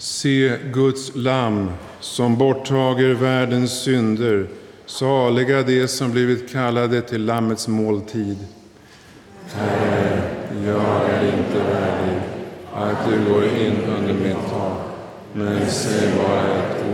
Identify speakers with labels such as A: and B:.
A: Se Guds lamm som borttager världens synder. Saliga de som blivit kallade till lammets måltid. Herre, jag är inte värdig att du går in under mitt tak, men säg bara ett